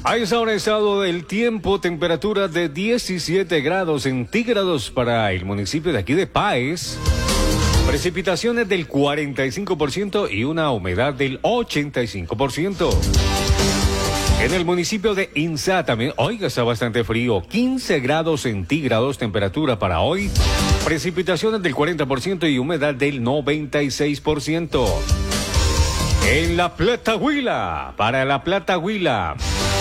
A esa hora estado del tiempo, temperatura de 17 grados centígrados para el municipio de aquí de Páez. Precipitaciones del 45% y una humedad del 85%. En el municipio de Inzá también, oiga, está bastante frío, 15 grados centígrados temperatura para hoy. Precipitaciones del 40% y humedad del 96%. En La Plata Huila, para La Plata Huila,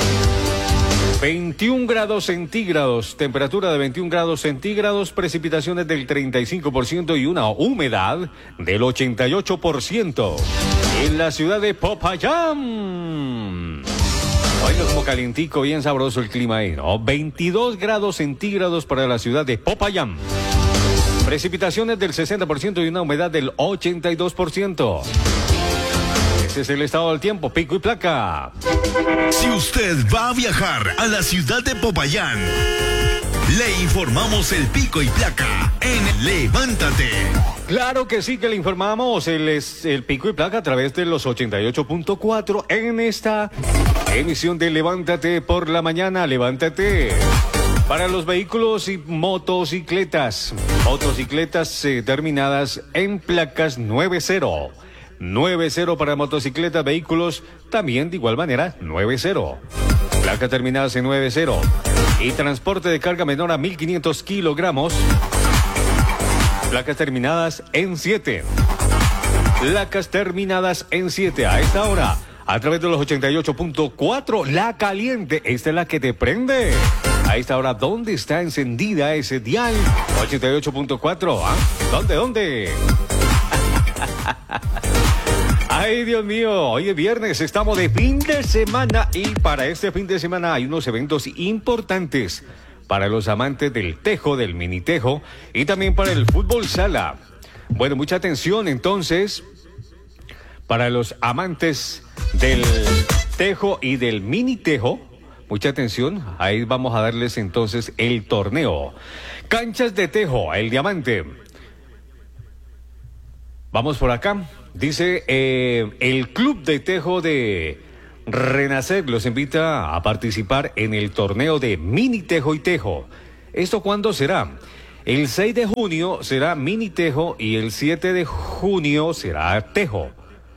21 grados centígrados, temperatura de 21 grados centígrados, precipitaciones del 35% y una humedad del 88%. En la ciudad de Popayán, oiga, como calientico, bien sabroso el clima ahí, ¿no? 22 grados centígrados para la ciudad de Popayán. Precipitaciones del 60% y una humedad del 82%. Este es el estado del tiempo, pico y placa. Si usted va a viajar a la ciudad de Popayán, le informamos el pico y placa en Levántate. Claro que sí que le informamos el pico y placa a través de los 88.4 en esta emisión de Levántate por la mañana. Levántate. Para los vehículos y motocicletas terminadas en placas 90. 90 para motocicletas, vehículos también de igual manera 90. Placa terminadas en 90. Y transporte de carga menor a 1500 kilogramos. Placas terminadas en 7. Placas terminadas en 7. A esta hora, a través de los 88.4, La Caliente. Esta es la que te prende. A esta hora, ¿dónde está encendida ese dial? 88.4. ¿Ah? ¿Dónde? Ay, Dios mío, hoy es viernes, estamos de fin de semana y para este fin de semana hay unos eventos importantes para los amantes del tejo, del mini tejo y también para el fútbol sala. Bueno, mucha atención entonces para los amantes del tejo y del mini tejo. Mucha atención, ahí vamos a darles entonces el torneo. Canchas de tejo, el diamante. Vamos por acá. Dice, el Club de Tejo de Renacer los invita a participar en el torneo de mini tejo y tejo. ¿Esto cuándo será? El 6 de junio será mini tejo y el 7 de junio será tejo.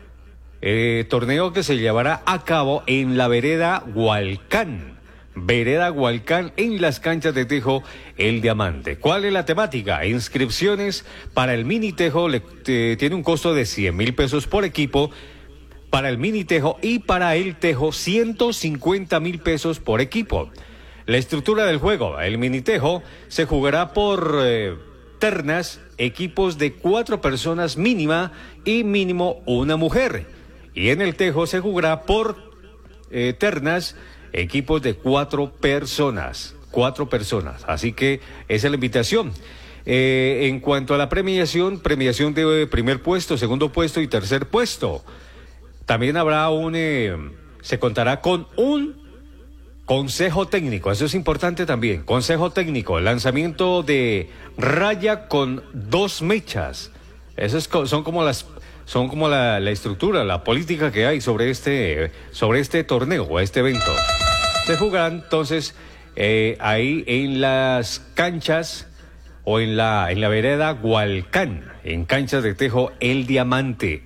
Torneo que se llevará a cabo en la vereda Hualcán. Vereda Hualcán en las canchas de tejo El Diamante. ¿Cuál es la temática? Inscripciones para el mini tejo tiene un costo de 100,000 pesos por equipo para el mini tejo y para el tejo 150,000 pesos por equipo. La estructura del juego, el mini tejo se jugará por ternas, equipos de 4 personas mínima y mínimo una mujer. Y en el tejo se jugará por ternas, equipos de 4 personas. 4 personas. Así que esa es la invitación. En cuanto a la premiación de primer puesto, segundo puesto y tercer puesto. También habrá se contará con un consejo técnico. Eso es importante también. Consejo técnico. Lanzamiento de raya con 2 mechas. Eso son como la estructura, la política que hay sobre este torneo o este evento. Se jugarán entonces ahí en las canchas o en la vereda Hualcán, en canchas de tejo El Diamante.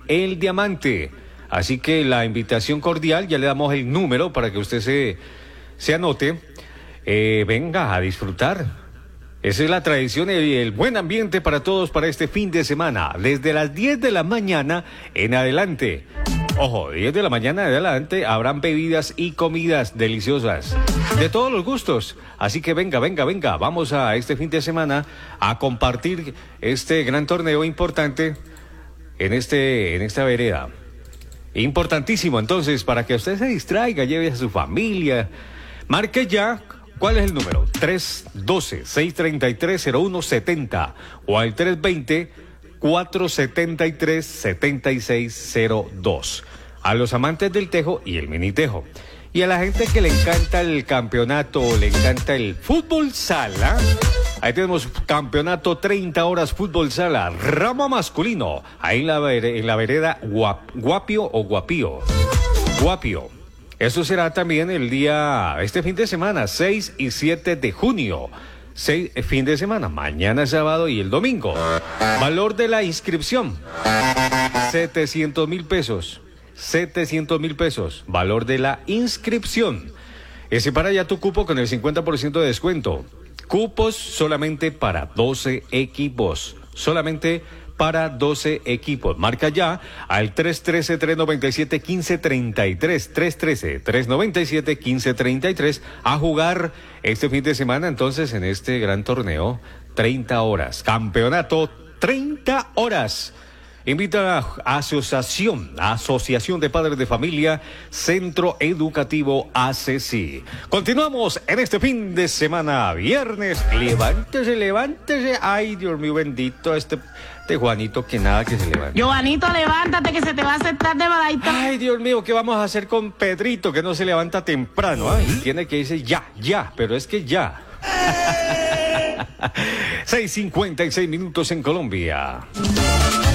Así que la invitación cordial, ya le damos el número para que usted se anote. Venga a disfrutar. Esa es la tradición y el buen ambiente para todos para este fin de semana. Desde las 10 de la mañana en adelante. Ojo, 10 de la mañana en adelante habrán bebidas y comidas deliciosas. De todos los gustos. Así que venga. Vamos a este fin de semana a compartir este gran torneo importante en esta vereda. Importantísimo entonces para que usted se distraiga, lleve a su familia. Marque ya. ¿Cuál es el número? 312-633-0170 o al 320-473-7602. A los amantes del tejo y el mini tejo. Y a la gente que le encanta el campeonato, le encanta el fútbol sala. Ahí tenemos campeonato 30 horas fútbol sala, ramo masculino. Ahí en la vereda Guapio o Guapío. Guapio. Eso será también este fin de semana, 6 y 7 de junio. Fin de semana, mañana sábado y el domingo. Valor de la inscripción, 700.000 pesos. 700.000 pesos, valor de la inscripción. Separa ya tu cupo con el 50% de descuento. Cupos solamente para 12 equipos. Solamente para 12 equipos. Marca ya al 313-397-1533. 313-397-1533 a jugar este fin de semana entonces en este gran torneo. 30 horas. Campeonato 30 horas. Invita a Asociación de Padres de Familia, Centro Educativo ACC. Continuamos en este fin de semana, viernes. Levántese. Ay, Dios mío, bendito este Juanito, que nada que se levante. Juanito, levántate que se te va a aceptar de baladito. Ay, Dios mío, ¿qué vamos a hacer con Pedrito, que no se levanta temprano? Ay, tiene que irse ya, pero es que ya. 6:56 en Colombia.